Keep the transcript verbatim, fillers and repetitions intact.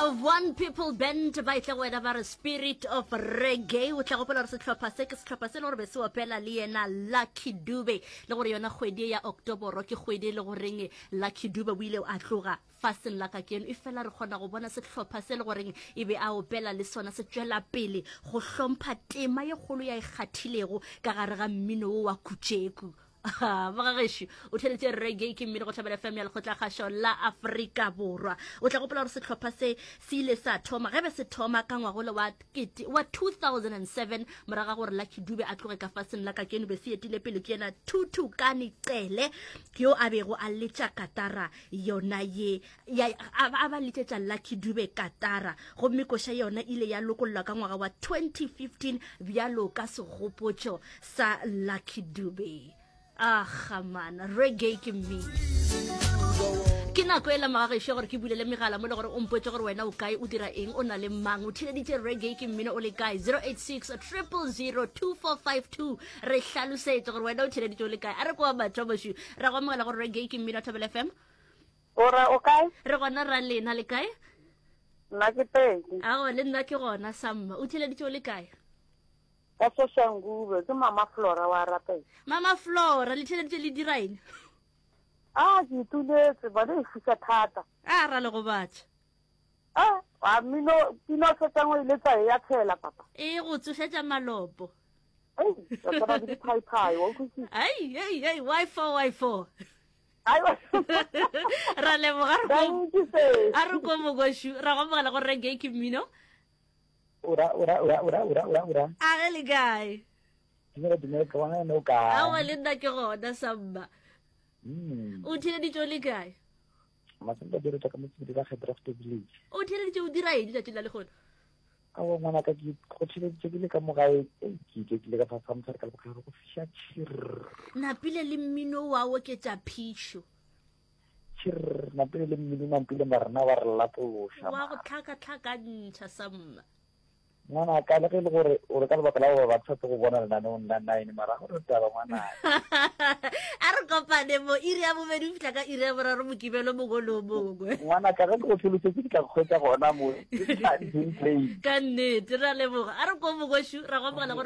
of one people band by tla wena ba re spirit of reggae o tla go pola re se tlhopha se ke se tlhopha se le gore be se opela le yena Lucky Dube le gore yona kgwedi ya October ke kgwedi le goreng Lucky Dube o ile a tloga faseng la ka keno e fela re khona go bona se tlhopha se le goreng e be a opela le sona se tswela pele go hlompha tema ye kgolo ya ikgathilego ka gare ga mmino wa Kutjeku. Ah, magageshi o theletse reggae ke mmino go tlhabela F M ya lekgotla gasho la Afrika Borwa o tla go pola re se tlhopha se se ile sa thoma gebe se thoma ka ngwagole wa kete wa two thousand seven moraga gore Lucky Dube a tloge ka faseng la ka keno be se etile pele ke yena Tutu Kani Cele ke yo a bego a letša katara yona ye ya a ba letša Lucky Dube katara go mekosha yona ile ya lokolla ka ngwaga wa twenty fifteen bjalo ka segopotšo sa Lucky Dube. Ah, khamana reggae ke me ke na kwela magagesho gore ke bulele megala mo le gore o mpotse gore wena o kae o dira eng o na le mang o thileditse reggae ke mmino o le kae zero eight six zero zero zero two four five two re hlalosetse gore wena o thileditse o le kae a re kwa batho boshu ra go mogela gore reggae ke mmino Thobela F M ora o kae re gona ra lena le kae nna ke pedi a go le nna ke gona samma o thileditse o le kae ka Soshangube ke Mama Flora wa Rape. Mama Flora le tšhelete le diraeng Ah ke tuletse ba le fisa thata a ra le go batša Ah a mino tino se tsango ile tsa ya tshela papa e go tsošetša malopo Ei ka tsana di pai pai wa go se ai ai ai why for why for Ai wa ra le mo gare Thank you sir a re go mo go shu ra go mogela go reggae ke mmino Ora ora ora ora ora ora ora. a le gae Dinero dinero ka wana no ka. a wa le nna ke gona samba Mm. o thile ditšo le kae Ma tsamba dira ka mo tsedi ba Draft Village. o thile ditšo o dira eng ditšatši la le gona A wa ngwana ka ke go tshile tsedi ka mo gae ke ke ke le ka fa mtsara ka go go fisha chir. napile le mmino wa o ke tša phišo Chir na pele le mmino na pele marana wa re lapo sha. wa go tlhaka tlhaka ntšha samba Ngwana ka le le gore o re ka le batla ba batla go bona nna no nna nine mara go re taba ngwana. a re kopane mo iri ya bobedi o fitlha ka iri ya boraro mokibelo mogolo mongwe Ngwana ka go tlholose ke ka kgwetsa gona mo. Ke tla di play. ka nnete ra leboga a re ko mogoshu ra go mogela gore